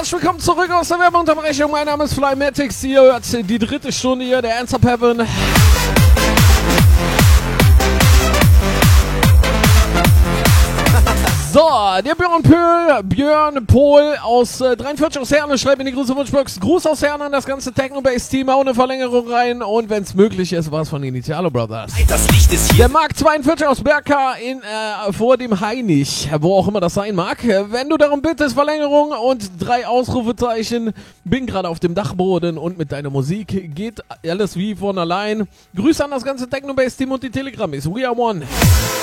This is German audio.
herzlich willkommen zurück aus der Werbeunterbrechung. Mein Name ist Flymatics. Ihr hört die dritte Stunde hier, der Ends of Heaven. So, der Björn Pohl aus 43 aus Herne schreibt in die Grüße-Wunschbox. Gruß aus Herne an das ganze Techno-Bass-Team, auch eine Verlängerung rein. Und wenn es möglich ist, war es von Initialo Brothers. Das Licht ist hier. Der Mark 42 aus Berka vor dem Heinig, wo auch immer das sein mag. Wenn du darum bittest, Verlängerung und 3 Ausrufezeichen. Bin gerade auf dem Dachboden und mit deiner Musik geht alles wie von allein. Grüße an das ganze Techno-Bass-Team und die Telegram ist We Are One.